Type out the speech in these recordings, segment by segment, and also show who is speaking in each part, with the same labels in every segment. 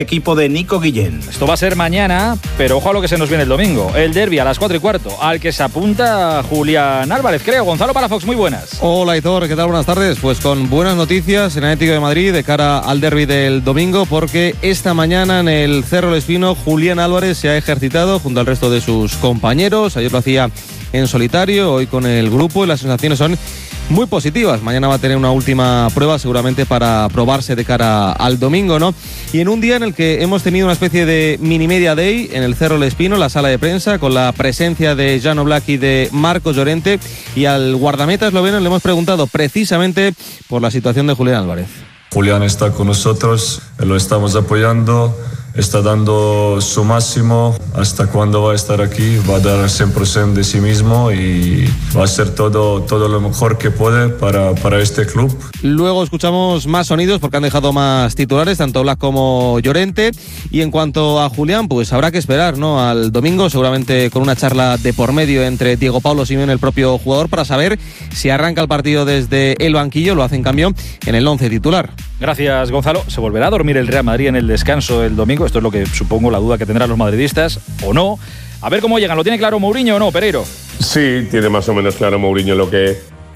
Speaker 1: Equipo de Nico Guillén.
Speaker 2: Esto va a ser mañana, pero ojo a lo que se nos viene el domingo. El derbi a las 4:15, al que se apunta Julián Álvarez, creo. Gonzalo Palafox, muy buenas.
Speaker 3: Hola, Aitor, ¿qué tal? Buenas tardes. Pues con buenas noticias en Atlético de Madrid de cara al derbi del domingo, porque esta mañana en el Cerro del Espino Julián Álvarez se ha ejercitado junto al resto de sus compañeros. Ayer lo hacía en solitario, hoy con el grupo, y las sensaciones son muy positivas. Mañana va a tener una última prueba seguramente para probarse de cara al domingo, ¿no? Y en un día en el que hemos tenido una especie de mini media day en el Cerro del Espino, la sala de prensa, con la presencia de Jan Oblak y de Marcos Llorente, y al guardameta esloveno le hemos preguntado precisamente por la situación de Julián Álvarez.
Speaker 4: Julián está con nosotros, lo estamos apoyando, está dando su máximo. Hasta cuando va a estar aquí, va a dar 100% de sí mismo y va a hacer todo lo mejor que puede para este club.
Speaker 3: Luego escuchamos más sonidos porque han dejado más titulares, tanto Oblak como Llorente. Y en cuanto a Julián, pues habrá que esperar, ¿no?, al domingo, seguramente con una charla de por medio entre Diego Pablo Simeone, el propio jugador, para saber si arranca el partido desde el banquillo, lo hace en cambio en el 11 titular.
Speaker 2: Gracias, Gonzalo. ¿Se volverá a dormir el Real Madrid en el descanso el domingo? Esto es lo que supongo, la duda que tendrán los madridistas, o no. A ver cómo llegan. ¿Lo tiene claro Mourinho o no, Pereiro?
Speaker 5: Sí, tiene más o menos claro Mourinho lo que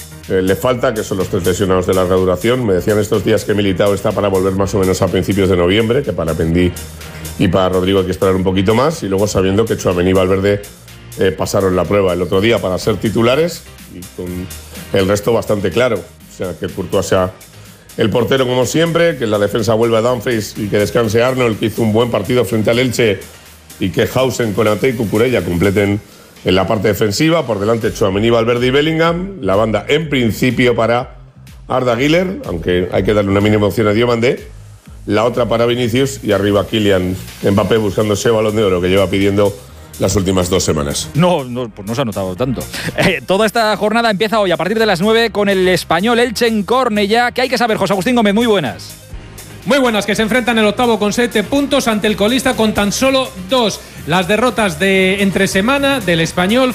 Speaker 5: le falta, que son los 3 lesionados de larga duración. Me decían estos días que Militao está para volver más o menos a principios de noviembre, que para Pendí y para Rodrigo hay que esperar un poquito más, y luego sabiendo que Tchouaméni y Valverde pasaron la prueba el otro día para ser titulares, y con el resto bastante claro. O sea, que Courtois sea el portero como siempre, que la defensa vuelva a Dumfries y que descanse Arnold, que hizo un buen partido frente al Elche, y que Hausen, Konaté y Cucurella completen en la parte defensiva. Por delante Tchouaméni, Valverde y Bellingham. La banda en principio para Arda Güler, aunque hay que darle una mínima opción a Diomandé. La otra para Vinicius, y arriba Kylian Mbappé buscando ese Balón de Oro que lleva pidiendo las últimas 2 semanas.
Speaker 2: No, pues no se ha notado tanto. Toda esta jornada empieza hoy a partir de las 9 con el Español Elche en Cornellá. ¿Qué hay que saber, José Agustín Gómez? Muy buenas.
Speaker 6: Muy buenas, que se enfrentan el octavo con 7 puntos ante el colista con tan solo 2. Las derrotas de entre semana del Español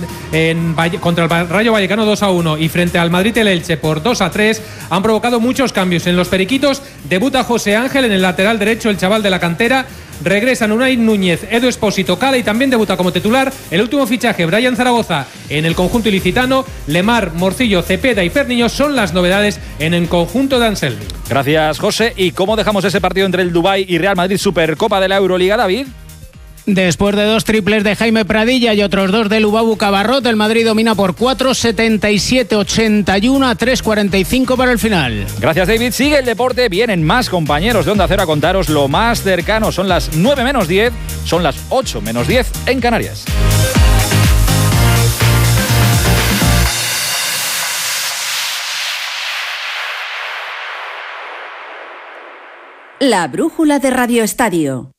Speaker 6: contra el Rayo Vallecano 2-1 y frente al Madrid el Elche por 2-3 han provocado muchos cambios. En los periquitos debuta José Ángel en el lateral derecho, el chaval de la cantera. Regresan Unai Núñez, Edu Espósito, Cala, y también debuta como titular el último fichaje, Brian Zaragoza, en el conjunto ilicitano. Lemar, Morcillo, Cepeda y Ferniño son las novedades en el conjunto de Anselmi.
Speaker 2: Gracias, José. ¿Y cómo dejamos ese partido entre el Dubái y Real Madrid, Supercopa de la Euroliga, David?
Speaker 7: Después de 2 triples de Jaime Pradilla y otros 2 de Lubabu Cabarrot, el Madrid domina por 4, 77-81 a 3:45 para el final.
Speaker 2: Gracias, David. Sigue el deporte. Vienen más compañeros de Onda Cero a contaros lo más cercano. Son las 9 menos 10, son las 8 menos 10 en Canarias.
Speaker 8: La brújula de Radio Estadio.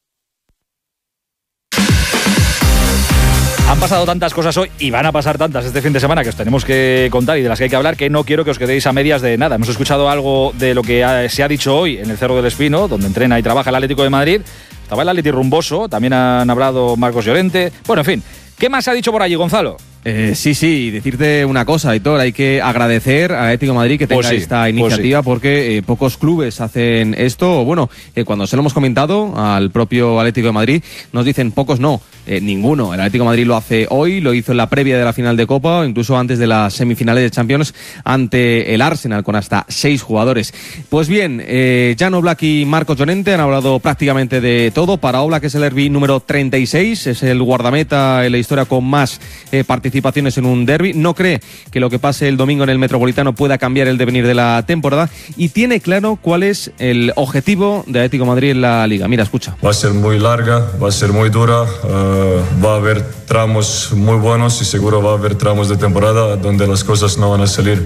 Speaker 2: Han pasado tantas cosas hoy y van a pasar tantas este fin de semana que os tenemos que contar y de las que hay que hablar, que no quiero que os quedéis a medias de nada. Hemos escuchado algo de lo que se ha dicho hoy en el Cerro del Espino, donde entrena y trabaja el Atlético de Madrid. Estaba el Atleti rumboso, también han hablado Marcos Llorente. Bueno, en fin, ¿qué más se ha dicho por allí, Gonzalo?
Speaker 3: Sí, decirte una cosa, Aitor, hay que agradecer a Atlético de Madrid que tenga esta iniciativa, porque pocos clubes hacen esto. Bueno, cuando se lo hemos comentado al propio Atlético de Madrid, nos dicen pocos no, ninguno. El Atlético de Madrid lo hace hoy, lo hizo en la previa de la final de Copa, o incluso antes de las semifinales de Champions ante el Arsenal, con hasta 6 jugadores. Pues bien, Jan Oblak y Marcos Llorente han hablado prácticamente de todo. Para Oblak es el derbi número 36, es el guardameta en la historia con más participaciones en un derbi. No cree que lo que pase el domingo en el Metropolitano pueda cambiar el devenir de la temporada, y tiene claro cuál es el objetivo de Atlético de Madrid en la Liga. Mira, escucha.
Speaker 4: Va a ser muy larga, va a ser muy dura, va a haber tramos muy buenos y seguro va a haber tramos de temporada donde las cosas no van a salir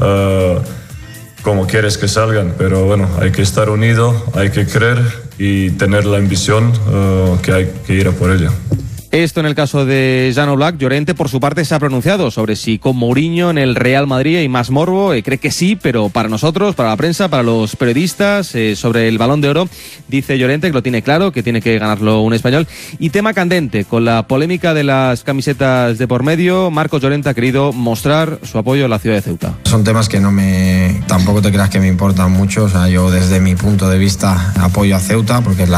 Speaker 4: como quieres que salgan, pero bueno, hay que estar unido, hay que creer y tener la ambición que hay que ir a por ella.
Speaker 3: Esto en el caso de Jan Oblak. Llorente, por su parte, se ha pronunciado sobre si con Mourinho en el Real Madrid hay más morbo. Cree que sí, pero para nosotros, para la prensa, para los periodistas, sobre el Balón de Oro, dice Llorente que lo tiene claro, que tiene que ganarlo un español. Y tema candente, con la polémica de las camisetas de por medio, Marcos Llorente ha querido mostrar su apoyo a la ciudad de Ceuta.
Speaker 1: Son temas que tampoco te creas que me importan mucho. O sea, yo desde mi punto de vista apoyo a Ceuta porque es la